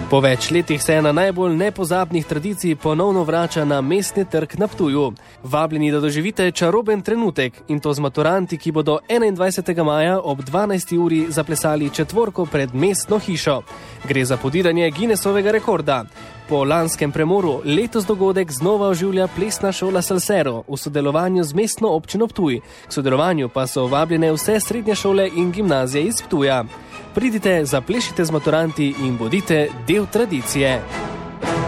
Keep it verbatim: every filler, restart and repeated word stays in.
Po več letih se ena najbolj nepozabnih tradicij ponovno vrača na mestni trg na Ptuju. Vabljeni, da doživite čaroben trenutek in to z maturanti, ki bodo enaindvajsetega maja ob dvanajsti uri zaplesali četvorko pred mestno hišo. Gre za podiranje Guinnessovega rekorda. Po lanskem premoru letos dogodek znova oživlja plesna šola Salsero v sodelovanju z mestno občino Ptuj. K sodelovanju pa so vabljene vse srednje šole in gimnazije iz Ptuja. Pridite, zaplešite z maturanti in bodite del tradicije.